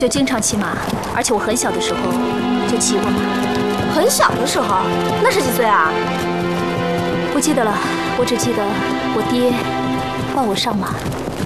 就经常骑马，而且我很小的时候就骑过马。 很小的时候，那是几岁啊？ 不记得了，我只记得我爹抱我上马，